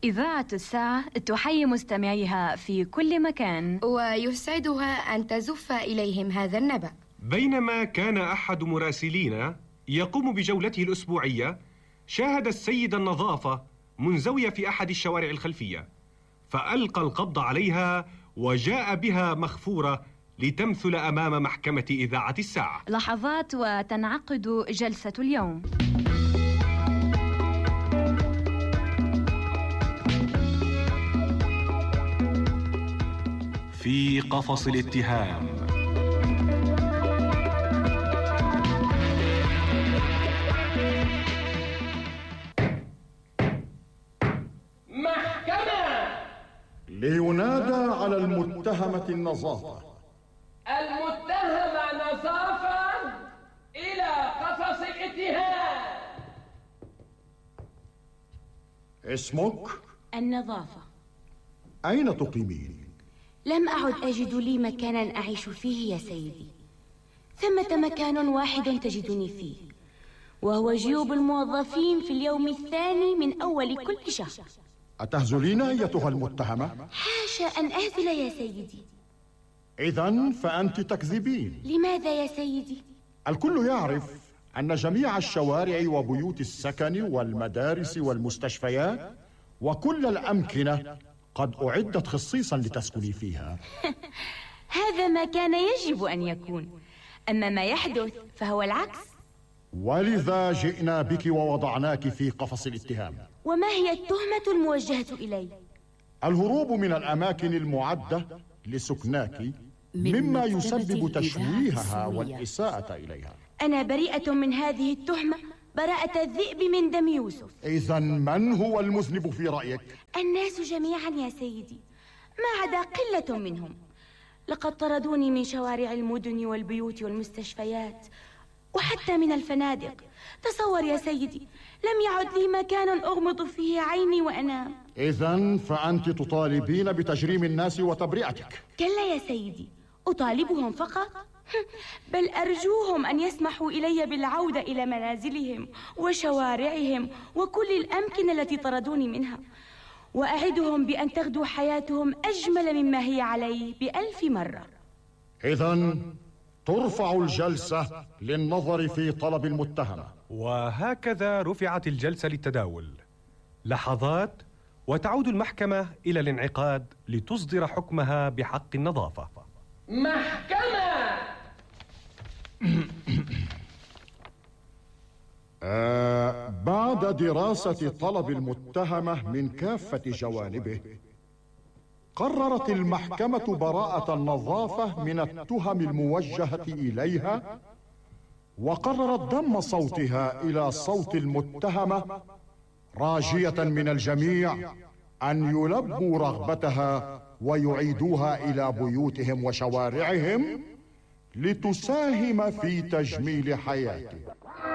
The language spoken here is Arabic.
إذاعة الساعة تحيي مستمعيها في كل مكان، ويسعدها أن تزف إليهم هذا النبأ. بينما كان أحد مراسلينا يقوم بجولته الأسبوعية، شاهد السيد النظافة منزوية في أحد الشوارع الخلفية، فألقى القبض عليها وجاء بها مخفورة لتمثل أمام محكمة إذاعة الساعة. لحظات وتنعقد جلسة اليوم. في قفص الاتهام. محكمة. لينادى على المتهمة النظافة. المتهمة نظافة إلى قفص الاتهام. اسمك؟ النظافة. أين تقيمين؟ لم أعد أجد لي مكانا أعيش فيه يا سيدي. ثمة مكان واحد تجدني فيه، وهو جيوب الموظفين في اليوم الثاني من أول كل شهر. أتهزلين أيتها المتهمة؟ حاشا أن أهزل يا سيدي. إذن فأنت تكذبين. لماذا يا سيدي؟ الكل يعرف أن جميع الشوارع وبيوت السكن والمدارس والمستشفيات وكل الأمكنة قد أعدت خصيصا لتسكني فيها. هذا ما كان يجب أن يكون، أما ما يحدث فهو العكس. ولذا جئنا بك ووضعناك في قفص الاتهام. وما هي التهمة الموجهة إلي؟ الهروب من الأماكن المعدة لسكناك مما يسبب تشويهها والإساءة إليها. أنا بريئة من هذه التهمة براءة الذئب من دم يوسف. إذن من هو المذنب في رأيك؟ الناس جميعا يا سيدي، ما عدا قلة منهم. لقد طردوني من شوارع المدن والبيوت والمستشفيات وحتى من الفنادق. تصور يا سيدي، لم يعد لي مكان أغمض فيه عيني وأنام. إذن فأنت تطالبين بتجريم الناس وتبرئتك. كلا يا سيدي، أطالبهم فقط؟ بل أرجوهم أن يسمحوا إلي بالعودة إلى منازلهم وشوارعهم وكل الأمكنة التي طردوني منها، وأعدهم بأن تغدو حياتهم أجمل مما هي عليه ب1000 مرة. إذن ترفع الجلسة للنظر في طلب المتهمة. وهكذا رفعت الجلسة للتداول. لحظات وتعود المحكمة إلى الانعقاد لتصدر حكمها بحق النظافة. محكمة. بعد دراسة طلب المتهمة من كافة جوانبه، قررت المحكمة براءة النظافة من التهم الموجهة إليها، وقررت ضم صوتها إلى صوت المتهمة، راجية من الجميع أن يلبوا رغبتها ويعيدوها إلى بيوتهم وشوارعهم لتساهم في تجميل حياتهم.